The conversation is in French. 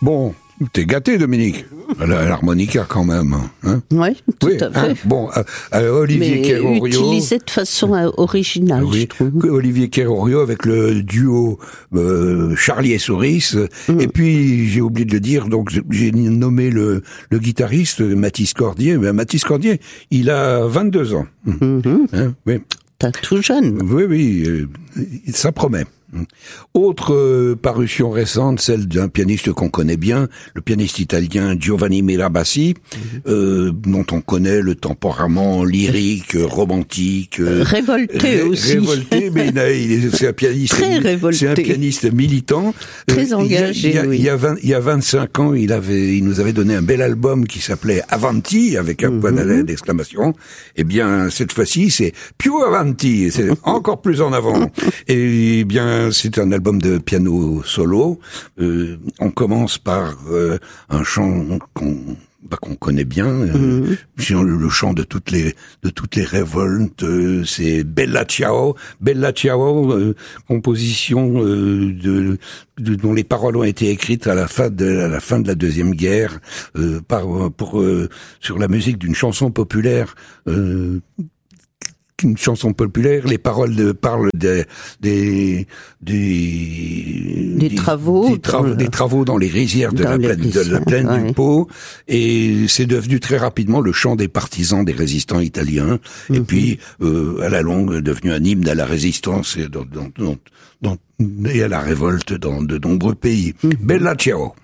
Bon, t'es gâté, Dominique. L'harmonica, quand même. Hein, oui, tout à fait. Hein, bon, Olivier Querorio. Utilisé de façon originale, oui, je trouve. Olivier Querorio avec le duo Charlie et Souris. Et puis, j'ai oublié de le dire, donc j'ai nommé le guitariste Mathis Cordier. Ben, Mathis Cordier, il a 22 ans. Hein, oui. T'es tout jeune. Oui, ça promet. Autre parution récente, celle d'un pianiste qu'on connaît bien, le pianiste italien Giovanni Mirabassi, dont on connaît le tempérament lyrique, romantique, révolté aussi. Révolté, mais c'est un pianiste très révolté. C'est un pianiste militant, très engagé. Il y a 25 ans, il nous avait donné un bel album qui s'appelait Avanti avec un point d'exclamation. Eh bien, cette fois-ci, c'est più avanti, c'est encore plus en avant. Et bien, c'est un album de piano solo. On commence par un chant qu'on connaît bien, le chant de toutes les révoltes. C'est Bella Ciao, composition dont les paroles ont été écrites à la fin de la Deuxième Guerre sur la musique d'une chanson populaire. Une chanson populaire, les paroles parlent des travaux dans les rizières de la plaine du Pô, et c'est devenu très rapidement le chant des partisans des résistants italiens, et puis à la longue devenu un hymne à la résistance et à la révolte dans de nombreux pays. Bella Ciao.